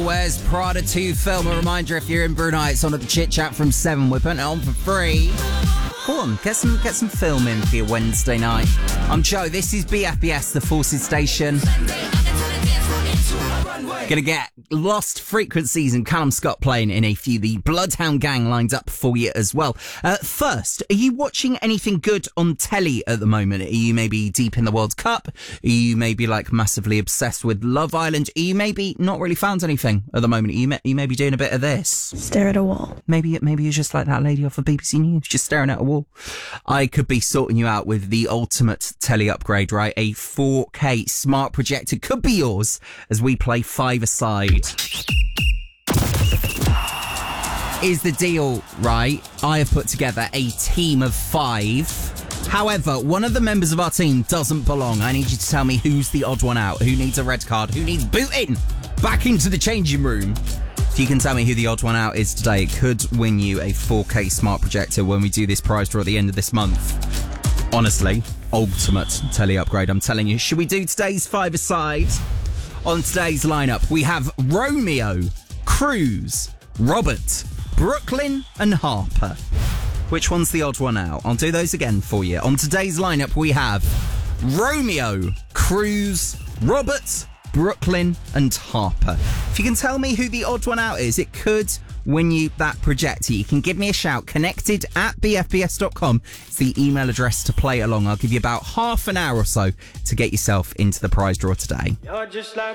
Where's Prada 2 film? A reminder, if you're in Brunei, it's on at the Chit Chat from 7. We're putting it on for free. Go on, get some film in for your Wednesday night. I'm Joe, this is BFBS, the Forces Station. Gonna get Lost Frequencies and Callum Scott playing in a few. The Bloodhound Gang lined up for you as well. First, are you watching anything good on telly at the moment? Are you maybe deep in the World Cup? Are you maybe like massively obsessed with Love Island? Are you maybe not really found anything at the moment? Are you maybe doing a bit of this? Stare at a wall. Maybe you're just like that lady off of BBC News, just staring at a wall. I could be sorting you out with the ultimate telly upgrade, right? A 4K smart projector could be yours as we play 5-a-side. Is the deal, right? I have put together a team of 5. However, one of the members of our team doesn't belong. I need you to tell me who's the odd one out, who needs a red card, who needs booting back into the changing room. If you can tell me who the odd one out is today, it could win you a 4K smart projector when we do this prize draw at the end of this month. Honestly, ultimate telly upgrade, I'm telling you. Should we do today's 5-a-side? On today's lineup, we have Romeo, Cruz, Robert, Brooklyn and Harper. Which one's the odd one out? I'll do those again for you. On today's lineup, we have Romeo, Cruz, Robert, Brooklyn and Harper. If you can tell me who the odd one out is, it could win you that projector. You can give me a shout. connected@bfbs.com. It's the email address to play along. I'll give you about half an hour or so to get yourself into the prize draw today. You're just like